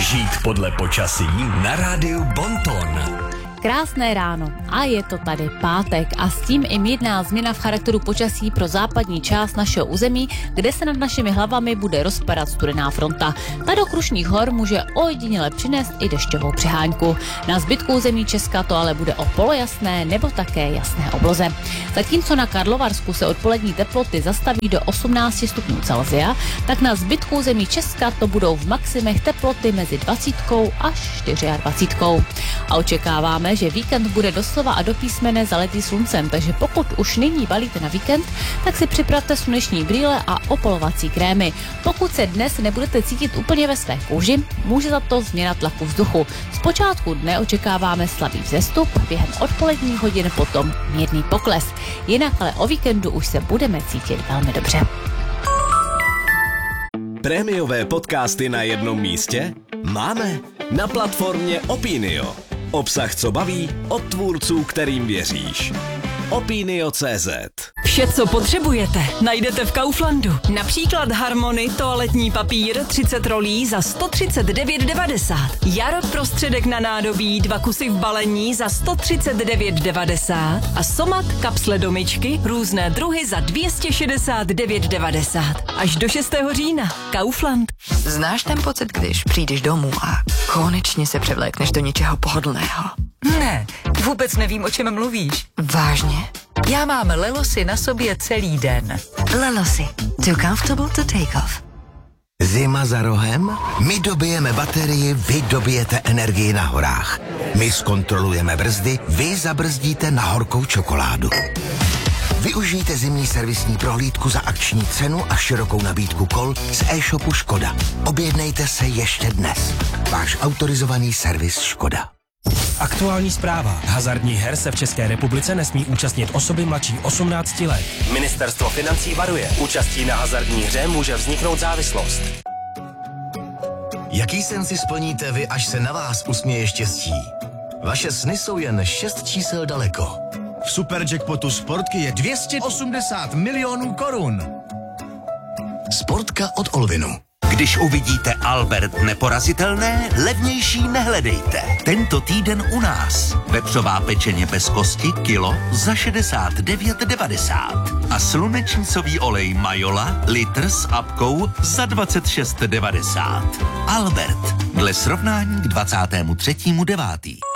Žít podle počasí na rádiu Bonton. Krásné ráno a je to tady pátek a s tím i mírná změna v charakteru počasí pro západní část našeho území, kde se nad našimi hlavami bude rozpadat studená fronta. Ta do Krušných hor může ojediněle přinést i dešťovou přiháňku. Na zbytku území Česka to ale bude o polojasné nebo také jasné obloze. Zatímco na Karlovarsku se odpolední teploty zastaví do 18 stupňů Celsia, tak na zbytku území Česka to budou v maximech teploty mezi 20 až 24. A očekáváme, že víkend bude doslova a do písmene zalitý sluncem, takže pokud už nyní balíte na víkend, tak si připravte sluneční brýle a opalovací krémy. Pokud se dnes nebudete cítit úplně ve své kůži, může za to změna tlaku vzduchu. Zpočátku dne očekáváme slabý vzestup, během odpoledních hodin potom mírný pokles. Jinak ale o víkendu už se budeme cítit velmi dobře. Prémiové podcasty na jednom místě? Máme na platformě Opinio. Obsah, co baví, od tvůrců, kterým věříš. Opinio.cz. Vše, co potřebujete, najdete v Kauflandu. Například Harmony toaletní papír 30 rolí za 139,90. Jarod prostředek na nádobí 2 kusy v balení za 139,90. A Somat kapsle do myčky různé druhy za 269,90. Až do 6. října. Kaufland. Znáš ten pocit, když přijdeš domů a konečně se převlékneš do něčeho pohodlného? Ne, vůbec nevím, o čem mluvíš. Vážně? Já mám Lelosy na sobě celý den. Lelosy. Too comfortable to take off. Zima za rohem? My dobijeme baterii, vy dobijete energii na horách. My zkontrolujeme brzdy, vy zabrzdíte na horkou čokoládu. Využijte zimní servisní prohlídku za akční cenu a širokou nabídku kol z e-shopu Škoda. Objednejte se ještě dnes. Váš autorizovaný servis Škoda. Aktuální zpráva. Hazardních her se v České republice nesmí účastnit osoby mladší 18 let. Ministerstvo financí varuje. Účastí na hazardní hře může vzniknout závislost. Jaký sen si splníte vy, až se na vás usměje štěstí? Vaše sny jsou jen 6 čísel daleko. V Superjackpotu Sportky je 280 milionů korun. Sportka od Olvinu. Když uvidíte Albert neporazitelné, levnější nehledejte. Tento týden u nás. Vepřová pečeně bez kosti kilo za 69,90. A slunečnicový olej Majola litr s apkou za 26,90. Albert. Dle srovnání k 23.9.